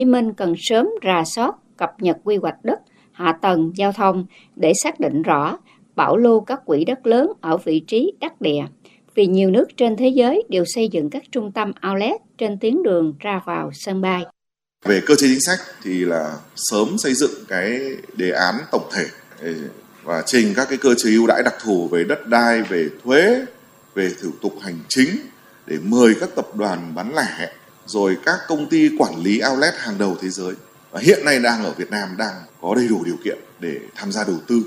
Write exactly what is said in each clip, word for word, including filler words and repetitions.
Hồ Chí Minh cần sớm rà soát, cập nhật quy hoạch đất, hạ tầng, giao thông để xác định rõ bảo lưu các quỹ đất lớn ở vị trí đắc địa. Vì nhiều nước trên thế giới đều xây dựng các trung tâm outlet trên tuyến đường ra vào sân bay. Về cơ chế chính sách thì là sớm xây dựng cái đề án tổng thể và trình các cái cơ chế ưu đãi đặc thù về đất đai, về thuế, về thủ tục hành chính để mời các tập đoàn bán lẻ rồi các công ty quản lý outlet hàng đầu thế giới và hiện nay đang ở Việt Nam đang có đầy đủ điều kiện để tham gia đầu tư.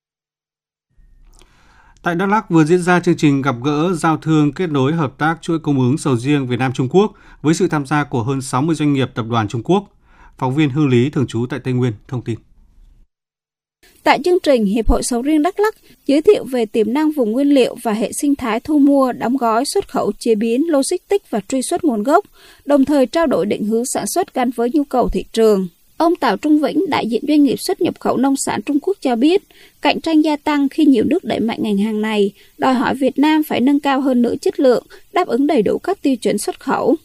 Tại Đắk Lắk vừa diễn ra chương trình gặp gỡ giao thương kết nối hợp tác chuỗi cung ứng sầu riêng Việt Nam Trung Quốc với sự tham gia của hơn sáu mươi doanh nghiệp tập đoàn Trung Quốc. Phóng viên Hương Lý thường trú tại Tây Nguyên thông tin. Tại chương trình, Hiệp hội Sầu riêng Đắk Lắk giới thiệu về tiềm năng vùng nguyên liệu và hệ sinh thái thu mua, đóng gói, xuất khẩu, chế biến, logistics và truy xuất nguồn gốc, đồng thời trao đổi định hướng sản xuất gắn với nhu cầu thị trường. Ông Tào Trung Vĩnh, đại diện doanh nghiệp xuất nhập khẩu nông sản Trung Quốc cho biết, cạnh tranh gia tăng khi nhiều nước đẩy mạnh ngành hàng này, đòi hỏi Việt Nam phải nâng cao hơn nữa chất lượng, đáp ứng đầy đủ các tiêu chuẩn xuất khẩu.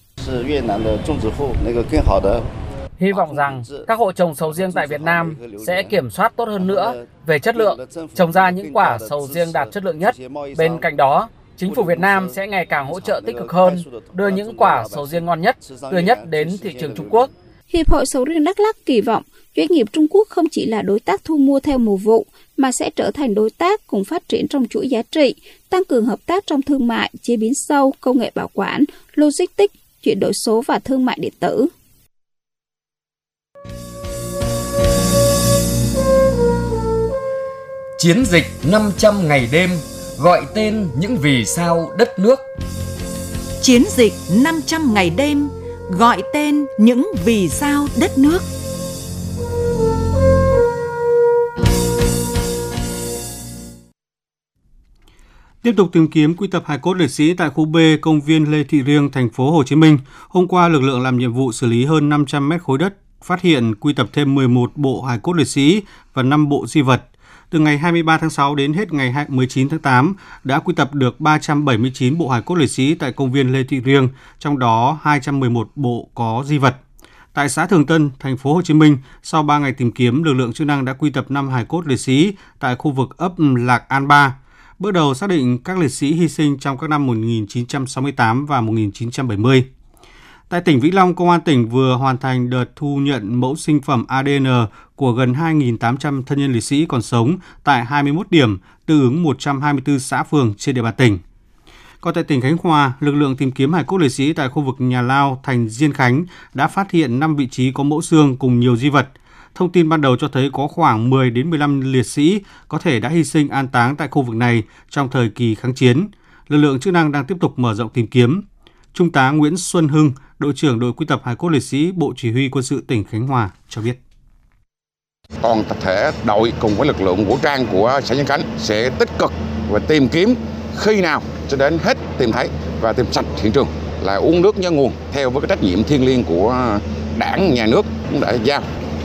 Hy vọng rằng các hộ trồng sầu riêng tại Việt Nam sẽ kiểm soát tốt hơn nữa về chất lượng, trồng ra những quả sầu riêng đạt chất lượng nhất. Bên cạnh đó, chính phủ Việt Nam sẽ ngày càng hỗ trợ tích cực hơn, đưa những quả sầu riêng ngon nhất, tươi nhất đến thị trường Trung Quốc. Hiệp hội Sầu riêng Đắk Lắk kỳ vọng doanh nghiệp Trung Quốc không chỉ là đối tác thu mua theo mùa vụ, mà sẽ trở thành đối tác cùng phát triển trong chuỗi giá trị, tăng cường hợp tác trong thương mại, chế biến sâu, công nghệ bảo quản, logistics, chuyển đổi số và thương mại điện tử. Chiến dịch năm trăm ngày đêm gọi tên những vì sao đất nước. Chiến dịch năm trăm ngày đêm gọi tên những vì sao đất nước. Tiếp tục tìm kiếm quy tập hài cốt liệt sĩ tại khu B công viên Lê Thị Riêng, thành phố Hồ Chí Minh. Hôm qua, lực lượng làm nhiệm vụ xử lý hơn năm trăm mét khối đất, phát hiện quy tập thêm mười một bộ hài cốt liệt sĩ và năm bộ di vật. Từ ngày hai mươi ba tháng sáu đến hết ngày mười chín tháng tám, đã quy tập được ba trăm bảy mươi chín bộ hài cốt liệt sĩ tại công viên Lê Thị Riêng, trong đó hai trăm mười một bộ có di vật. Tại xã Thường Tân, thành phố Hồ Chí Minh, sau ba ngày tìm kiếm, lực lượng chức năng đã quy tập năm hài cốt liệt sĩ tại khu vực ấp Lạc An ba. Bước đầu xác định các liệt sĩ hy sinh trong các năm một nghìn chín trăm sáu mươi tám và một nghìn chín trăm bảy mươi. Tại tỉnh Vĩnh Long, Công an tỉnh vừa hoàn thành đợt thu nhận mẫu sinh phẩm a đê en của gần hai nghìn tám trăm thân nhân liệt sĩ còn sống tại hai mươi mốt điểm, tương ứng một trăm hai mươi tư xã phường trên địa bàn tỉnh. Còn tại tỉnh Khánh Hòa, lực lượng tìm kiếm hài cốt liệt sĩ tại khu vực nhà lao thành Diên Khánh đã phát hiện năm vị trí có mẫu xương cùng nhiều di vật. Thông tin ban đầu cho thấy có khoảng mười đến mười lăm liệt sĩ có thể đã hy sinh an táng tại khu vực này trong thời kỳ kháng chiến. Lực lượng chức năng đang tiếp tục mở rộng tìm kiếm. Trung tá Nguyễn Xuân Hưng, đội trưởng đội quy tập hài cốt liệt sĩ, Bộ Chỉ huy Quân sự tỉnh Khánh Hòa cho biết. Toàn tập thể đội cùng với lực lượng vũ trang của xã Diên Khánh sẽ tích cực và tìm kiếm khi nào cho đến hết tìm thấy và tìm sạch hiện trường, là uống nước nhớ nguồn theo với cái trách nhiệm thiêng liêng của Đảng, Nhà nước cũng đã giao.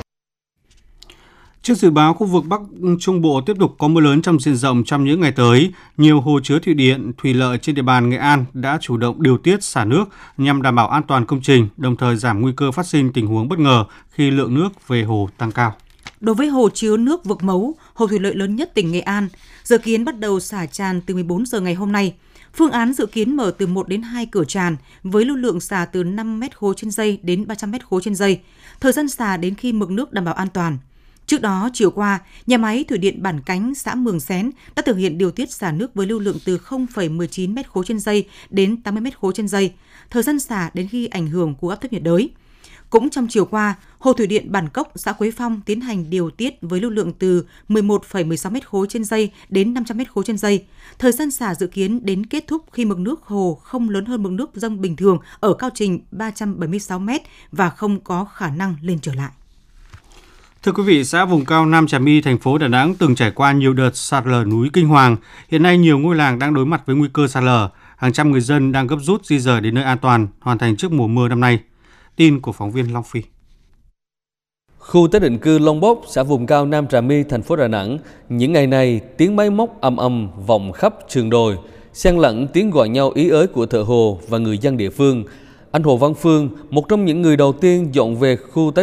Trước dự báo khu vực Bắc Trung Bộ tiếp tục có mưa lớn trong diện rộng trong những ngày tới, nhiều hồ chứa thủy điện, thủy lợi trên địa bàn Nghệ An đã chủ động điều tiết xả nước nhằm đảm bảo an toàn công trình, đồng thời giảm nguy cơ phát sinh tình huống bất ngờ khi lượng nước về hồ tăng cao. Đối với hồ chứa nước Vực Mấu, hồ thủy lợi lớn nhất tỉnh Nghệ An, dự kiến bắt đầu xả tràn từ mười bốn giờ ngày hôm nay. Phương án dự kiến mở từ một đến hai cửa tràn với lưu lượng xả từ năm mét khối trên giây đến ba trăm mét khối trên giây. Thời gian xả đến khi mực nước đảm bảo an toàn. Trước đó, chiều qua, nhà máy thủy điện Bản Cánh, xã Mường Xén đã thực hiện điều tiết xả nước với lưu lượng từ không phẩy mười chín mét khối trên giây đến tám mươi mét khối trên giây. Thời gian xả đến khi ảnh hưởng của áp thấp nhiệt đới. Cũng trong chiều qua, hồ thủy điện Bản Cốc, xã Quế Phong tiến hành điều tiết với lưu lượng từ mười một phẩy mười sáu mét khối trên giây đến năm trăm mét khối trên giây. Thời gian xả dự kiến đến kết thúc khi mực nước hồ không lớn hơn mực nước dâng bình thường ở cao trình ba trăm bảy mươi sáu mét và không có khả năng lên trở lại. Thưa quý vị, xã vùng cao Nam Trà My, thành phố Đà Nẵng từng trải qua nhiều đợt sạt lở núi kinh hoàng. Hiện nay nhiều ngôi làng đang đối mặt với nguy cơ sạt lở. Hàng trăm người dân đang gấp rút di dời đến nơi an toàn, hoàn thành trước mùa mưa năm nay. Tin của phóng viên Long Phi. Khu tái định cư Long Bốc, xã vùng cao Nam Trà My, thành phố Đà Nẵng, những ngày này tiếng máy móc ầm ầm vọng khắp sườn đồi, xen lẫn tiếng gọi nhau ý ới của thợ hồ và người dân địa phương. Anh Hồ Văn Phương, một trong những người đầu tiên dọn về khu tái